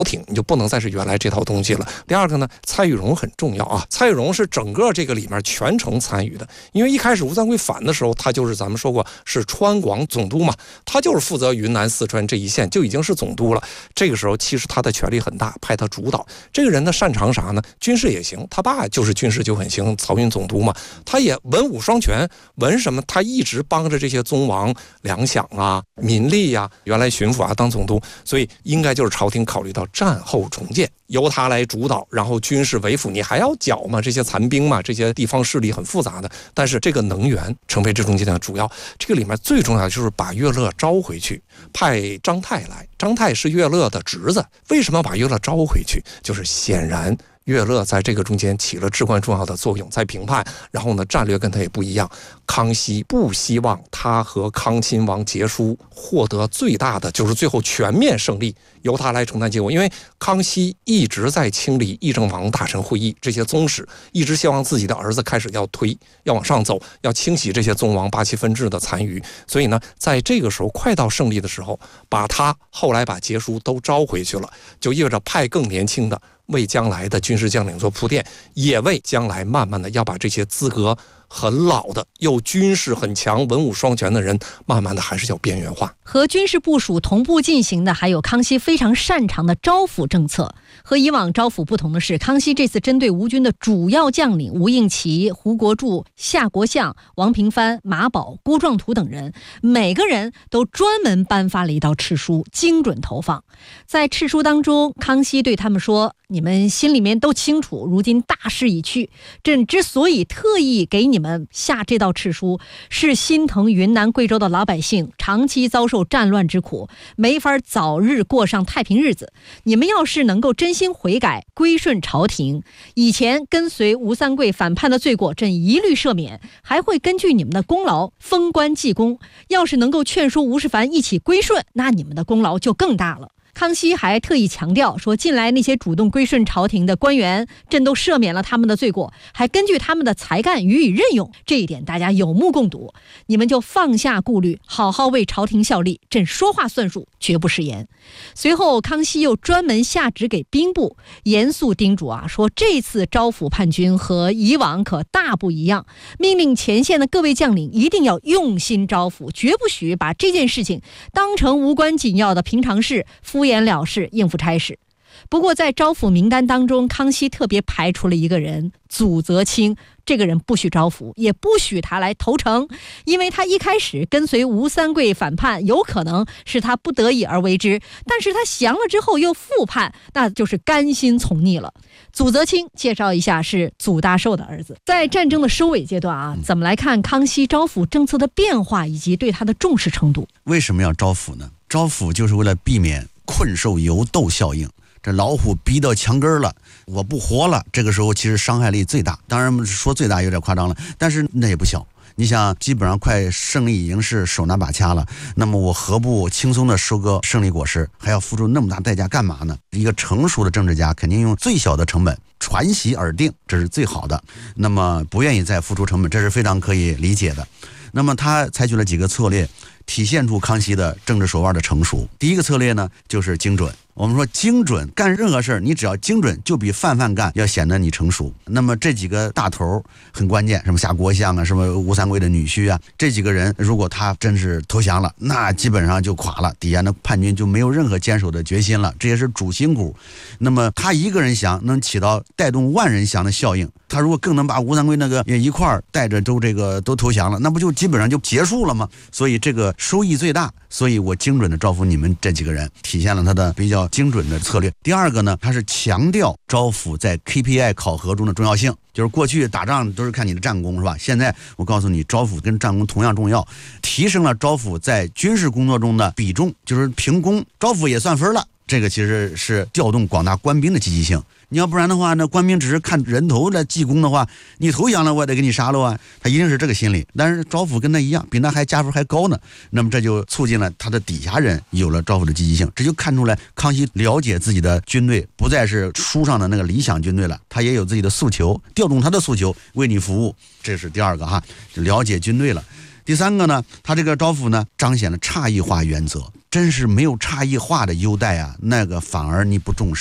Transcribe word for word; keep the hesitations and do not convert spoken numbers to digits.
廷，你就不能再是原来这套东西了。第二个呢，蔡玉荣很重要啊，蔡玉荣是整个这个里面全程参与的，因为一开始吴三桂反的时候，他就是咱们说过是川广总督嘛，他就是负责云南四川这一线，就已经是总督了。这个时候其实他的权力很大，派他主导。这个人呢擅长啥呢？军事也行，他爸就是军事就很行，漕运总督嘛，他也文武双全。文什么？他一直帮着这些宗王粮饷啊、民力呀、啊，原来巡抚啊当总督，所以应该就是朝廷考虑到战后重建，由他来主导，然后军事为辅，你还要剿嘛，这些残兵嘛，这些地方势力很复杂的。但是这个能源成为这中间的主要，这个里面最重要的就是把乐乐招回去，派张泰来。张泰是乐乐的侄子，为什么把乐乐招回去？就是显然乐乐在这个中间起了至关重要的作用，在平叛，然后呢，战略跟他也不一样。康熙不希望他和康亲王结书获得最大的，就是最后全面胜利，由他来承担结果。因为康熙一直在清理议政王大臣会议这些宗室，一直希望自己的儿子开始要推，要往上走，要清洗这些宗王八旗分治的残余。所以呢，在这个时候快到胜利的时候，把他后来把结书都招回去了，就意味着派更年轻的，为将来的军事将领做铺垫，也为将来慢慢的要把这些资格很老的又军事很强文武双全的人慢慢的还是要边缘化。 和军事部署同步进行的还有康熙非常擅长的招抚政策。和以往招抚不同的是，康熙这次针对吴军的主要将领吴应琦、胡国柱、夏国相、王平藩、马宝、郭壮图等人，每个人都专门颁发了一道敕书，精准投放。在敕书当中，康熙对他们说，你们心里面都清楚，如今大势已去，朕之所以特意给你们下这道敕书，是心疼云南贵州的老百姓长期遭受战乱之苦，没法早日过上太平日子。你们要是能够真心悔改，归顺朝廷，以前跟随吴三桂反叛的罪过，朕一律赦免，还会根据你们的功劳封官记功。要是能够劝说吴世蕃一起归顺，那你们的功劳就更大了。康熙还特意强调说，近来那些主动归顺朝廷的官员，朕都赦免了他们的罪过，还根据他们的才干予以任用，这一点大家有目共睹。你们就放下顾虑，好好为朝廷效力，朕说话算数，绝不食言。随后康熙又专门下旨给兵部，严肃叮嘱啊，说这次招抚叛军和以往可大不一样，命令前线的各位将领一定要用心招抚，绝不许把这件事情当成无关紧要的平常事，敷衍了事，应付差事。不过在招抚名单当中，康熙特别排除了一个人，祖泽清。这个人不许招抚，也不许他来投诚，因为他一开始跟随吴三桂反叛，有可能是他不得已而为之，但是他降了之后又复叛，那就是甘心从逆了。祖泽清介绍一下，是祖大寿的儿子。在战争的收尾阶段啊，怎么来看康熙招抚政策的变化以及对他的重视程度？ 为什么要招抚呢？招抚就是为了避免困兽犹斗效应，这老虎逼到墙根了，我不活了，这个时候其实伤害力最大。当然说最大有点夸张了，但是那也不小。你想，基本上快胜利已经是手拿把掐了，那么我何不轻松的收割胜利果实，还要付出那么大代价干嘛呢？一个成熟的政治家肯定用最小的成本传习而定，这是最好的。那么不愿意再付出成本，这是非常可以理解的。那么他采取了几个策略，体现出康熙的政治手腕的成熟。第一个策略呢，就是精准。我们说精准，干任何事儿，你只要精准，就比泛泛干要显得你成熟。那么这几个大头很关键，什么夏国相啊，什么吴三桂的女婿啊，这几个人如果他真是投降了，那基本上就垮了，底下的叛军就没有任何坚守的决心了，这也是主心骨。那么他一个人降能起到带动万人降的效应，他如果更能把吴三桂那个也一块儿带着都这个都投降了，那不就基本上就结束了吗？所以这个收益最大，所以我精准的招抚你们这几个人，体现了他的比较精准的策略。第二个呢，他是强调招抚在 K P I 考核中的重要性，就是过去打仗都是看你的战功是吧？现在我告诉你，招抚跟战功同样重要，提升了招抚在军事工作中的比重，就是评功，招抚也算分了。这个其实是调动广大官兵的积极性。你要不然的话呢，官兵只是看人头来记功的话，你投降了我也得给你杀了啊，他一定是这个心理。但是招抚跟他一样，比那还加分还高呢，那么这就促进了他的底下人有了招抚的积极性，这就看出来康熙了解自己的军队不再是书上的那个理想军队了，他也有自己的诉求，调动他的诉求为你服务，这是第二个哈，了解军队了。 第三个呢，他这个招抚呢彰显了差异化原则，真是没有差异化的优待啊，那个反而你不重视。